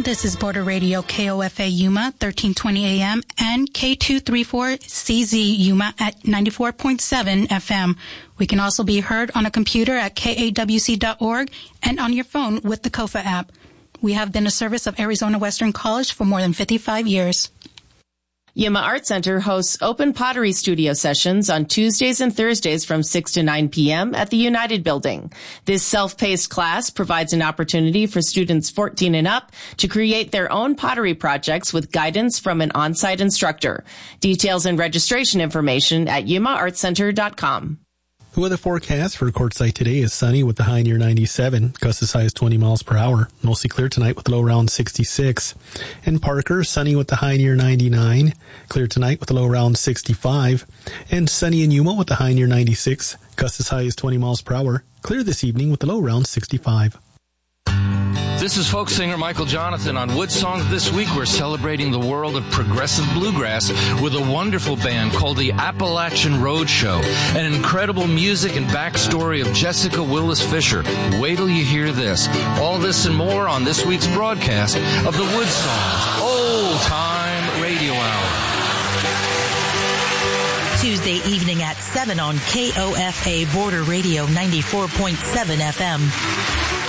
This is Border Radio KOFA Yuma, 1320 AM, and K234CZ Yuma at 94.7 FM. We can also be heard on a computer at kawc.org and on your phone with the KOFA app. We have been a service of Arizona Western College for more than 55 years. Yuma Art Center hosts open pottery studio sessions on Tuesdays and Thursdays from 6 to 9 p.m. at the United Building. This self-paced class provides an opportunity for students 14 and up to create their own pottery projects with guidance from an on-site instructor. Details and registration information at yumaartcenter.com. The weather forecast for Quartzsite today is sunny with the high near 97, gusts as high as 20 miles per hour. Mostly clear tonight with a low around 66. In Parker, sunny with the high near 99, clear tonight with a low around 65. And sunny in Yuma with the high near 96, gusts as high as 20 miles per hour. Clear this evening with a low around 65. This is folk singer Michael Jonathan. On Wood Songs this week, we're celebrating the world of progressive bluegrass with a wonderful band called the Appalachian Road Show. An incredible music and backstory of Jessica Willis Fisher. Wait till you hear this. All this and more on this week's broadcast of the Wood Songs Old Time Radio Hour. Tuesday evening at 7 on KOFA Border Radio 94.7 FM.